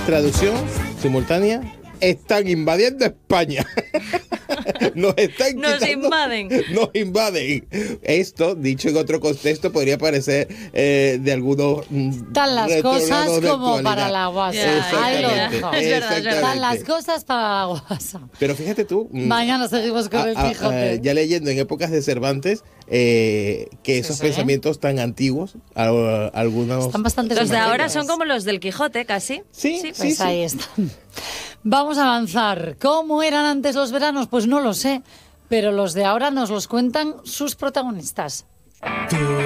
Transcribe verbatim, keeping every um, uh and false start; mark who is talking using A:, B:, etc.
A: Traducción simultánea: están invadiendo España. Nos están
B: Nos
A: quitando,
B: invaden.
A: Nos invaden. Esto, dicho en otro contexto, podría parecer eh, de algunos
C: Tan las cosas
A: de
C: como
A: actualidad.
C: para la guasa.
B: Ya,
C: Ahí lo
A: Exactamente,
C: dejo.
B: Es verdad, es verdad.
C: Tan las
A: exactamente.
C: cosas para la guasa.
A: Pero fíjate tú, mm,
C: Mañana seguimos con
A: a-
C: el
A: a-
C: Quijote.
A: a- ya leyendo en épocas de Cervantes, eh, que esos
C: sí.
A: pensamientos tan antiguos, a- algunos...
C: Están bastante
B: Los de
C: bien
B: ahora
C: escritos.
B: son como los del Quijote, casi.
A: Sí,
B: Sí,
A: sí,
C: Pues
A: sí.
C: ahí están. Vamos a avanzar. ¿Cómo eran antes los veranos? Pues no lo sé. Pero los de ahora nos los cuentan sus protagonistas.